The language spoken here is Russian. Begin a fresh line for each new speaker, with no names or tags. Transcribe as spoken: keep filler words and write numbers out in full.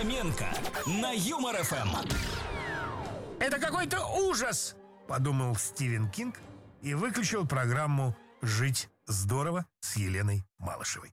Фоменко на Юмор эф эм.
Это какой-то ужас, подумал Стивен Кинг и выключил программу «Жить здорово» с Еленой Малышевой.